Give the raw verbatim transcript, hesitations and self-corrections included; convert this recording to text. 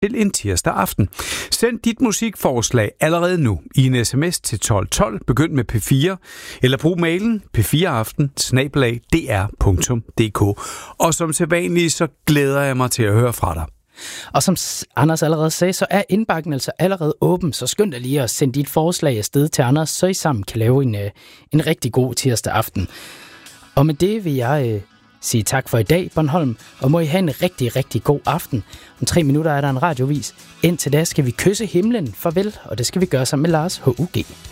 til en tirsdag aften. Send dit musikforslag allerede nu i en sms til tolv tolv. Begynd med P fire, eller brug mailen p fire aften snabel-a d r punktum d k. Og som sædvanligt, så glæder jeg mig til at høre fra dig. Og som Anders allerede sagde, så er indbakken altså allerede åben, så skynd dig lige at sende dit forslag afsted til Anders, så I sammen kan lave en, en rigtig god tirsdag aften. Og med det vil jeg øh, sige tak for i dag, Bornholm, og må I have en rigtig, rigtig god aften. Om tre minutter er der en radiovis. Indtil da skal vi kysse himlen farvel, og det skal vi gøre sammen med Lars H U G.